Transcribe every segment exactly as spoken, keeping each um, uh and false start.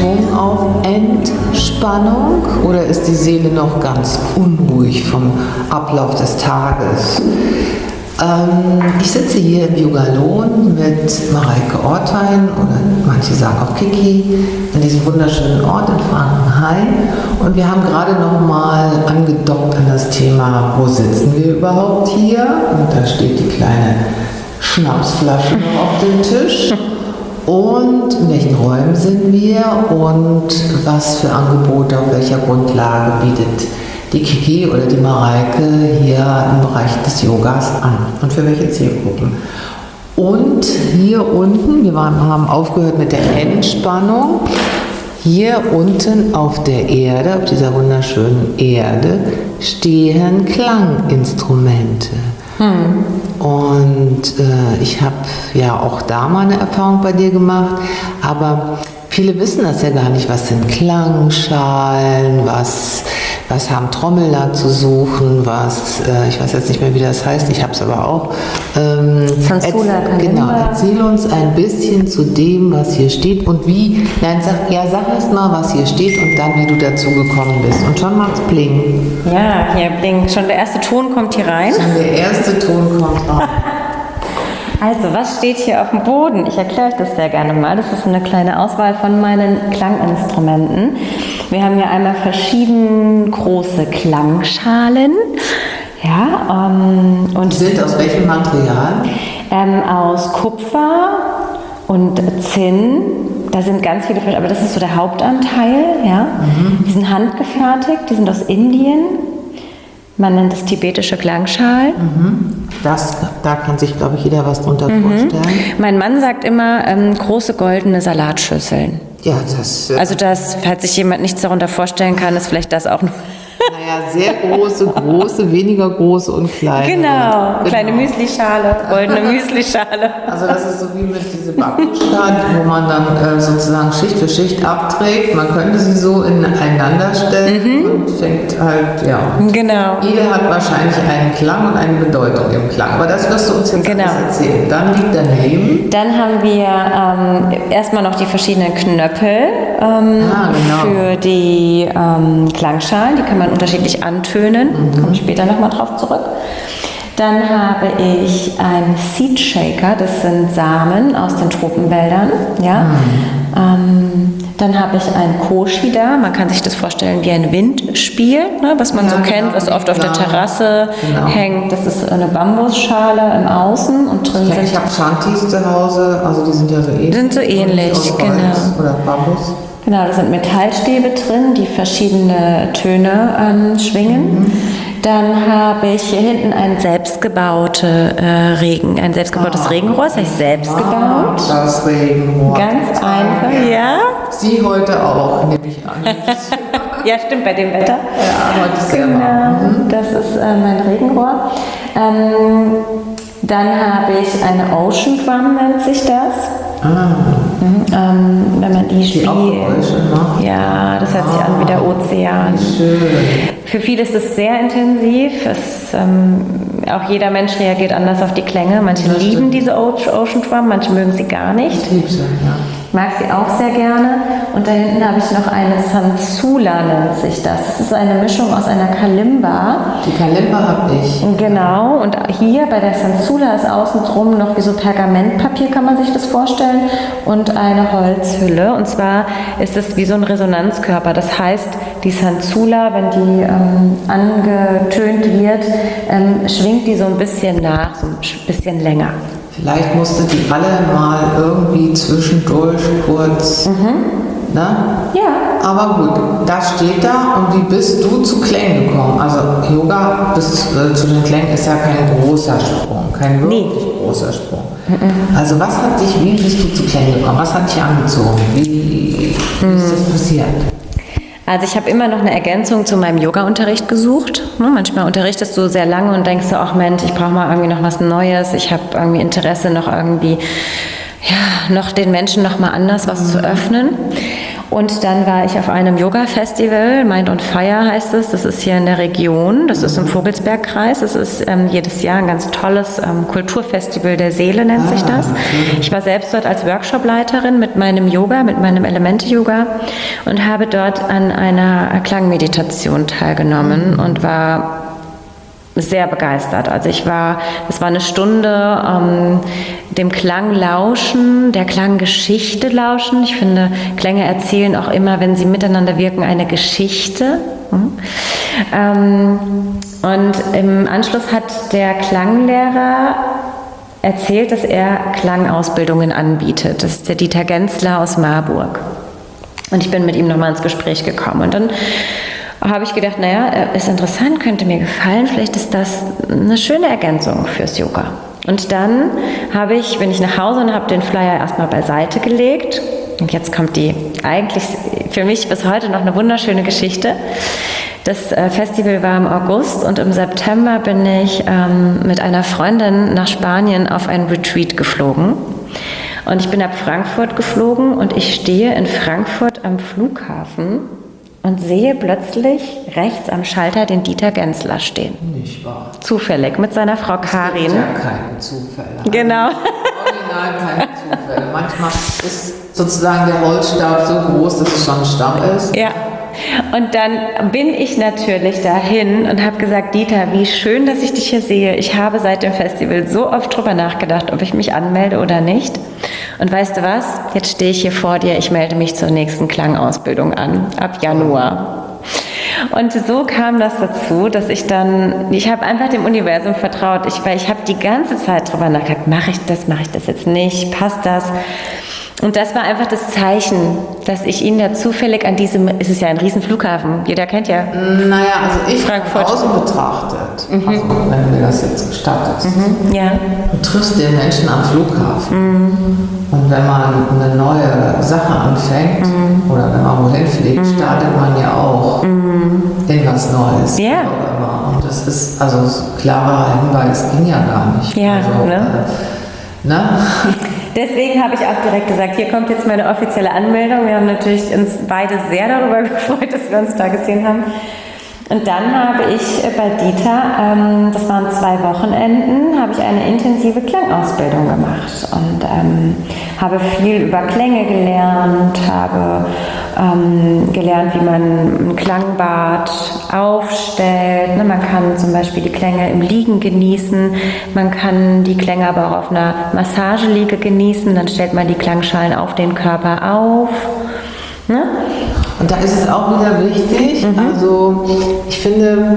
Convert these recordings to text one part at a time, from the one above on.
Schwung auf Entspannung oder ist die Seele noch ganz unruhig vom Ablauf des Tages? Ähm, ich sitze hier im Yogalon mit Mareike Orthein oder manche sagen auch Kiki an diesem wunderschönen Ort in Frankenhain und wir haben gerade noch mal angedockt an das Thema, wo sitzen wir überhaupt hier? Und da steht die kleine Schnapsflasche noch auf dem Tisch. Und in welchen Räumen sind wir und was für Angebote auf welcher Grundlage bietet die Kiki oder die Mareike hier im Bereich des Yogas an und für welche Zielgruppen. Und hier unten, wir waren, haben aufgehört mit der Entspannung, hier unten auf der Erde, auf dieser wunderschönen Erde, stehen Klanginstrumente. Hm. Und äh, ich habe ja auch da mal eine Erfahrung bei dir gemacht, aber viele wissen das ja gar nicht, was sind Klangschalen, was, was haben Trommler zu suchen, was, äh, ich weiß jetzt nicht mehr, wie das heißt, ich habe es aber auch. Ähm, Sansula, erz- genau, erzähl uns ein bisschen zu dem, was hier steht und wie, nein, sag, ja, sag erst mal, was hier steht und dann, wie du dazu gekommen bist. Und schon macht's bling. Ja, hier blinkt. Schon der erste Ton kommt hier rein. Schon der erste Ton kommt rein. Also, was steht hier auf dem Boden? Ich erkläre euch das sehr gerne mal. Das ist eine kleine Auswahl von meinen Klanginstrumenten. Wir haben hier einmal verschieden große Klangschalen. Ja, ähm, und Die sind aus welchem Material? Ähm, aus Kupfer und Zinn. Da sind ganz viele, aber das ist so der Hauptanteil. Ja. Mhm. Die sind handgefertigt, die sind aus Indien. Man nennt es tibetische Klangschalen. Mhm. Das, da kann sich, glaube ich, jeder was drunter mhm. vorstellen. Mein Mann sagt immer, ähm, große goldene Salatschüsseln. Ja, das... Äh also das, falls sich jemand nichts darunter vorstellen kann, ist vielleicht das auch nur... Naja, sehr große, große, weniger große und kleine. Genau, genau. Kleine Müslischale, goldene Müslischale. Also das ist so wie mit dieser Backmischschale, wo man dann äh, sozusagen Schicht für Schicht abträgt. Man könnte sie so ineinander stellen mhm. und fängt halt, ja. Genau. Jede hat wahrscheinlich einen Klang und eine Bedeutung im Klang. Aber das wirst du uns jetzt genau. alles erzählen. Dann liegt daneben. Dann haben wir ähm, erstmal noch die verschiedenen Knöppel ähm, ah, genau. für die ähm, Klangschalen. Die kann man unterschiedlich antönen, mhm. komme ich später nochmal drauf zurück. Dann habe ich einen Seed Shaker, das sind Samen aus den Tropenwäldern. Ja? Mhm. Ähm, dann habe ich einen Koshi da, man kann sich das vorstellen wie ein Windspiel, ne, was man ja, so kennt, genau, was oft auf der Terrasse genau. hängt. Das ist eine Bambusschale im Außen und drin ich sind... Ich habe Shantis zu Hause, also die sind ja so ähnlich. Sind so ähnlich, genau. Oder Bambus. Genau, da sind Metallstäbe drin, die verschiedene Töne ähm, schwingen. Mhm. Dann habe ich hier hinten ein selbstgebaute äh, Regen, ein selbstgebautes ah, Regenrohr, das habe ich selbst ah, gebaut. Das Regenrohr. Ganz einfach, ja. Sie heute auch, nehme ich an. Ja, stimmt, bei dem Wetter. Ja, heute ist sehr genau, warm. Das ist äh, mein Regenrohr. Ähm, dann habe ich eine Ocean Drum, nennt sich das. Ah. Mhm, ähm, wenn man die, die spielt. Geräusche, ja, das hört ah, sich an wie der Ozean. Schön. Für viele ist es sehr intensiv. Es, ähm, auch jeder Mensch reagiert anders auf die Klänge. Manche das lieben stimmt. diese Ocean Drum, manche mögen sie gar nicht. Ich liebe sie, ja. Ich mag sie auch sehr gerne. Und da hinten habe ich noch eine Sansula, nennt sich das. Das ist eine Mischung aus einer Kalimba. Die Kalimba habe ich. Genau. Und hier bei der Sansula ist außen drum noch wie so Pergamentpapier, kann man sich das vorstellen, und eine Holzhülle. Und zwar ist es wie so ein Resonanzkörper. Das heißt, die Sansula, wenn die ähm, angetönt wird, ähm, schwingt die so ein bisschen nach, so ein bisschen länger. Vielleicht musste die alle mal irgendwie zwischendurch kurz, mhm. ne? Ja. Aber gut, das steht da. Und wie bist du zu Klängen gekommen? Also Yoga bis äh, zu den Klängen ist ja kein großer Sprung, kein wirklich nee. großer Sprung. Mhm. Also was hat dich, wie bist du zu Klängen gekommen? Was hat dich angezogen? Wie, wie mhm. ist das passiert? Also ich habe immer noch eine Ergänzung zu meinem Yoga-Unterricht gesucht. Manchmal unterrichtest du sehr lange und denkst so, ach Mensch, ich brauche mal irgendwie noch was Neues. Ich habe irgendwie Interesse, noch irgendwie, ja, noch den Menschen noch mal anders was mhm. zu öffnen. Und dann war ich auf einem Yoga-Festival, Mind on Fire heißt es, das ist hier in der Region, das ist im Vogelsbergkreis, das ist ähm, jedes Jahr ein ganz tolles ähm, Kulturfestival der Seele, nennt sich das. Ich war selbst dort als Workshopleiterin mit meinem Yoga, mit meinem Elemente-Yoga und habe dort an einer Klangmeditation teilgenommen und war sehr begeistert. Also ich war, es war eine Stunde ähm, dem Klang lauschen, der Klanggeschichte lauschen. Ich finde, Klänge erzählen auch immer, wenn sie miteinander wirken, eine Geschichte. Mhm. Ähm, und im Anschluss hat der Klanglehrer erzählt, dass er Klangausbildungen anbietet. Das ist der Dieter Gensler aus Marburg. Und ich bin mit ihm nochmal ins Gespräch gekommen. Und dann habe ich gedacht, naja, ist interessant, könnte mir gefallen, vielleicht ist das eine schöne Ergänzung fürs Yoga. Und dann habe ich, bin ich nach Hause und habe den Flyer erstmal beiseite gelegt. Und jetzt kommt die eigentlich für mich bis heute noch eine wunderschöne Geschichte. Das Festival war im August und im September bin ich ähm, mit einer Freundin nach Spanien auf ein Retreat geflogen. Und ich bin ab Frankfurt geflogen und ich stehe in Frankfurt am Flughafen und sehe plötzlich rechts am Schalter den Dieter Gensler stehen. Nicht wahr? Zufällig, mit seiner Frau Karin. Es gibt ja keine Zufälle. Genau. Original keine Zufälle. Manchmal ist sozusagen der Holzstab so groß, dass es schon ein Stamm ist. Ja. Und dann bin ich natürlich dahin und habe gesagt, Dieter, wie schön, dass ich dich hier sehe. Ich habe seit dem Festival so oft drüber nachgedacht, ob ich mich anmelde oder nicht. Und weißt du was? Jetzt stehe ich hier vor dir. Ich melde mich zur nächsten Klangausbildung an, ab Januar. Und so kam das dazu, dass ich dann, ich habe einfach dem Universum vertraut. Ich, weil ich habe die ganze Zeit drüber nachgedacht, mache ich das, mache ich das jetzt nicht, passt das? Und das war einfach das Zeichen, dass ich ihn da zufällig an diesem, es ist ja ein Riesenflughafen, jeder kennt ja. Naja, also ich Frankfurt. Von außen betrachtet, Mhm. also wenn du mir das jetzt gestattest, Mhm. Ja. du triffst den Menschen am Flughafen. Mhm. Und wenn man eine neue Sache anfängt mhm. oder wenn man wohin fliegt, mhm. startet man ja auch mhm. in was Neues. Ja. Und das ist, also klarer Hinweis ging ja gar nicht. Ja, also, ne? Äh, ne? Deswegen habe ich auch direkt gesagt, hier kommt jetzt meine offizielle Anmeldung. Wir haben natürlich uns beide sehr darüber gefreut, dass wir uns da gesehen haben. Und dann habe ich bei Dieter, ähm, das waren zwei Wochenenden, habe ich eine intensive Klangausbildung gemacht und ähm, habe viel über Klänge gelernt, habe ähm, gelernt, wie man ein Klangbad aufstellt. Ne, man kann zum Beispiel die Klänge im Liegen genießen, man kann die Klänge aber auch auf einer Massageliege genießen, dann stellt man die Klangschalen auf den Körper auf. Ne? Und da ist es auch wieder wichtig, mhm. also ich finde,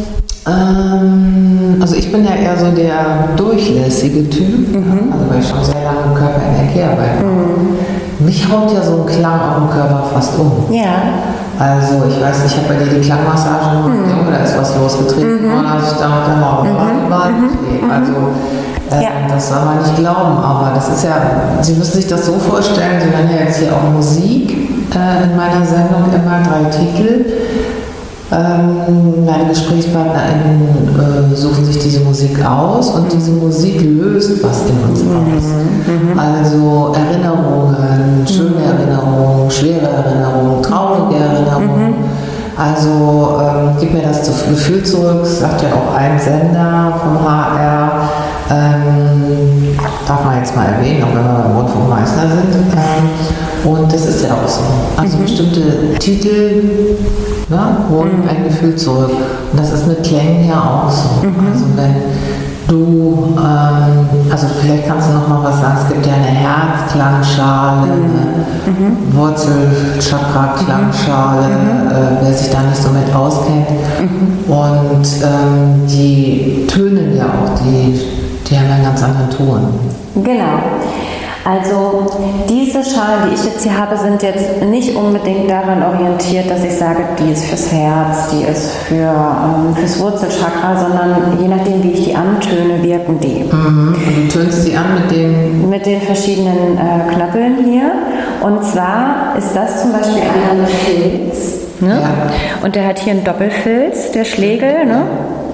ähm, also ich bin ja eher so der durchlässige Typ, mhm. also weil ich schon sehr lange im Körperenergie arbeite. Mhm. Mich haut ja so ein Klang auf dem Körper fast um. Ja. Also ich weiß nicht, ich habe bei dir die Klangmassage gemacht, mhm. da ist was losgetreten worden, mhm. als ich da mit der Mauer war. Mhm. Also äh, ja. das soll man nicht glauben, aber das ist ja, Sie müssen sich das so vorstellen, Sie hören ja jetzt hier auch Musik äh, in meiner Sendung, immer drei Titel. Ähm, meine GesprächspartnerInnen äh, suchen sich diese Musik aus und diese Musik löst was in uns aus. Mhm. Also Erinnerungen, schöne Erinnerungen, schwere Erinnerungen, traurige Erinnerungen. Mhm. Also ähm, gib mir das Gefühl zurück, sagt ja auch ein Sender vom H R. Ähm, darf man jetzt mal erwähnen, auch wenn wir beim Rundfunkmeister sind. Ähm, und das ist ja auch so. Also mhm. bestimmte Titel ne, holen mhm. ein Gefühl zurück. Und das ist mit Klängen ja auch so. Mhm. Also wenn du, ähm, also vielleicht kannst du noch mal was sagen, es gibt ja eine Herzklangschale, eine mhm. Wurzelchakra-Klangschale, mhm. äh, wer sich da nicht so mit auskennt. Mhm. Und ähm, die tönen ja auch, die, die haben einen ganz anderen Ton. Genau. Also diese Schalen, die ich jetzt hier habe, sind jetzt nicht unbedingt daran orientiert, dass ich sage, die ist fürs Herz, die ist für, ähm, fürs Wurzelchakra, sondern je nachdem, wie ich die antöne, wirken die. Mhm. Und du tönst die an mit den... Mit den verschiedenen äh, Knöppeln hier. Und zwar ist das zum Beispiel ein Filz. Ne? Ja. Und der hat hier einen Doppelfilz, der Schlegel. Ne?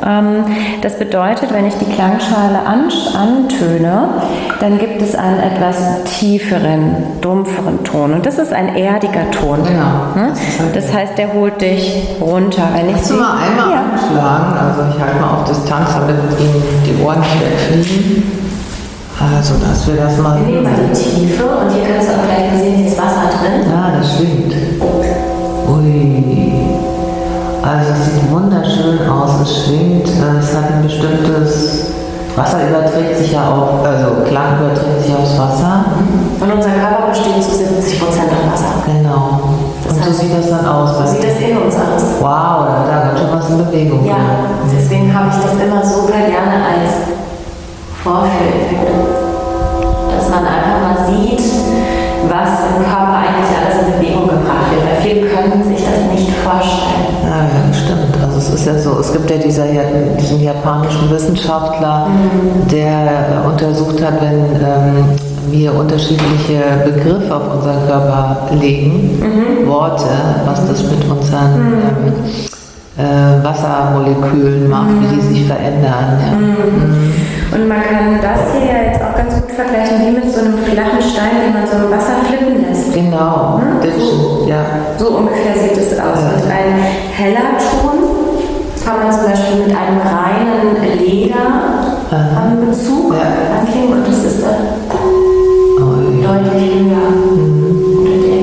Ähm, das bedeutet, wenn ich die Klangschale an, antöne, dann gibt es einen etwas tieferen, dumpferen Ton. Und das ist ein erdiger Ton. Genau. Hm? Das heißt, der holt dich runter. Wenn ich Kannst du mal einmal ja. anschlagen? Also ich halte mal auf Distanz, damit Ihnen die Ohren nicht wegfliegen. Also, dass wir das mal... Wir nehmen mal die Tiefe und hier kannst du auch gleich sehen, hier ist Wasser drin. Ja, das stimmt. Ui. Also es sieht wunderschön aus, es schwingt, es hat ein bestimmtes... Wasser überträgt sich ja auf, also Klang überträgt sich aufs Wasser. Und unser Körper besteht zu siebzig Prozent aus Wasser. Genau. Das und so heißt, sieht das dann aus. So sieht das in uns aus. Wow, da hat ganz schön was in Bewegung. Ja, deswegen habe ich das immer super gerne als Vorführeffekt. Dass man einfach mal sieht, was im Körper eigentlich alles in Bewegung gebracht wird. Weil viele können sich das nicht vorstellen. Ja, ja, stimmt. Also es ist ja so, es gibt ja dieser, diesen japanischen Wissenschaftler, mhm. der untersucht hat, wenn ähm, wir unterschiedliche Begriffe auf unseren Körper legen, mhm. Worte, was das mit unseren mhm. ähm, äh, Wassermolekülen macht, mhm. wie die sich verändern. Ja. Mhm. Mhm. Und man kann das hier ja jetzt auch ganz gut vergleichen wie mit so einem flachen Stein, den man so im Wasser flippen lässt. Genau, hm? so, ja. so ungefähr sieht es aus. Ja. Und ein heller Ton kann man zum Beispiel mit einem reinen Lederbezug ja. anklingen und das ist dann oh, ja. deutlich höher. Mhm.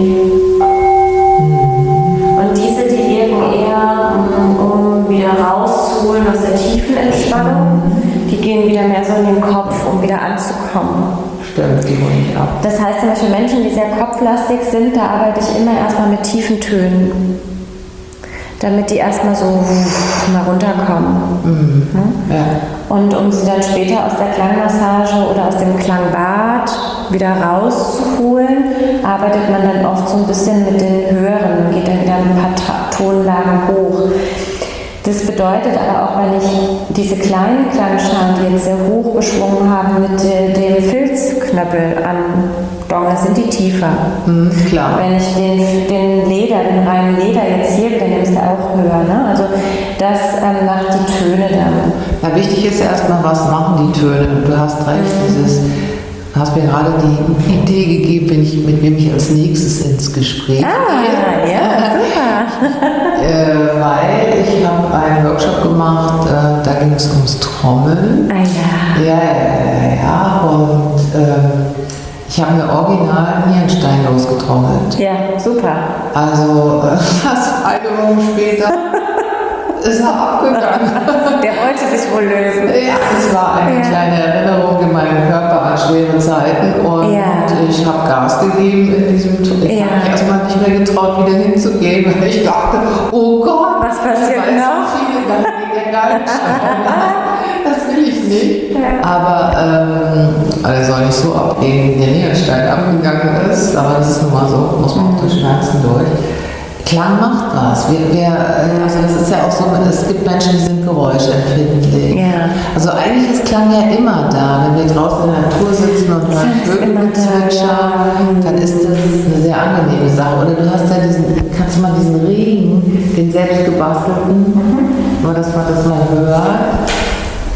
Mhm. Und diese, die wirken eher, um wieder rauszuholen aus der tiefen Entspannung. Die gehen wieder mehr so in den Kopf, um wieder anzukommen. Stimmt, die holen nicht ab. Das heißt zum Beispiel Menschen, die sehr kopflastig sind, da arbeite ich immer erstmal mit tiefen Tönen. Damit die erstmal so mal runterkommen. Mhm. Hm? Ja. Und um sie dann später aus der Klangmassage oder aus dem Klangbad wieder rauszuholen, arbeitet man dann oft so ein bisschen mit den höheren, geht dann wieder ein paar Tonlagen hoch. Das bedeutet aber auch, wenn ich diese kleinen Klangschalen, die jetzt sehr hoch geschwungen haben, mit dem Filzknöppel andonge, sind die tiefer. Mhm, klar. Wenn ich den, den Leder, den reinen Leder jetzt hier wieder nehme, ist der auch höher. Ne? Also das ähm, macht die Töne dann. Na, wichtig ist erstmal, was machen die Töne? Du hast recht, mhm. dieses... Du hast mir gerade die Idee gegeben, wenn ich, mit wem ich als nächstes ins Gespräch ah, gehe. Ja, super. äh, weil ich habe einen Workshop gemacht, äh, da ging es ums Trommeln. Ah ja. Ja, ja, ja, ja. Und äh, ich habe mir original Nierenstein losgetrommelt. Ja, super. Also äh, fast eine Woche später ist er abgegangen. Der wollte sich wohl lösen. Ja, es war eine ja. kleine Erinnerung in meinem Körper an schwere Zeiten und ja. ich habe Gas gegeben in diesem Tour. Ich ja. habe mich erstmal nicht mehr getraut, wieder hinzugehen, weil ich dachte, oh Gott, was passiert noch? So viele dann wegen der Das will ich nicht. Ja. Aber ähm, also soll nicht so abgehen, wie der Nierenstein abgegangen ist, aber das ist nun mal so, muss man auch durch Schmerzen durch. Klang macht was. Wir, wir, also das ist ja auch so, es gibt Menschen, die sind geräuschempfindlich. Ja. Also eigentlich ist Klang ja immer da. Wenn wir draußen in der Natur sitzen und hören Vögel zwitschern, dann ist das eine sehr angenehme Sache. Oder du hast ja diesen, kannst du mal diesen Regen, den selbst gebastelten, mhm. nur dass man das mal hört.